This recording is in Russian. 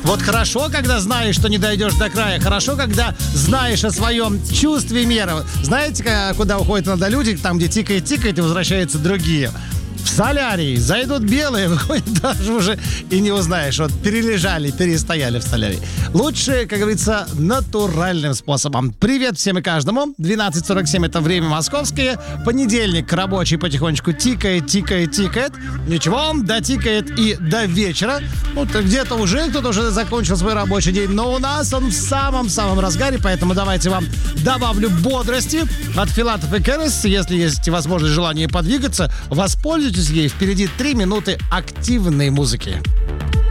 Вот хорошо, когда знаешь, что не дойдешь до края. Хорошо, когда знаешь о своем чувстве меры. Знаете, куда уходят иногда люди, там, где тикает и возвращаются другие? В солярий. Зайдут белые, выходят, даже уже и не узнаешь. Вот перележали, перестояли в солярии. Лучше, как говорится, натуральным способом. Привет всем и каждому. 12:47 это время московское. Понедельник рабочий потихонечку тикает. Ничего, он дотикает и до вечера. Вот где-то уже кто-то уже закончил свой рабочий день. Но у нас он в самом-самом разгаре. Поэтому давайте вам добавлю бодрости от Филатов и Керес. Если есть возможность, желание подвигаться, воспользуйтесь ей. Впереди 3 минуты активной музыки.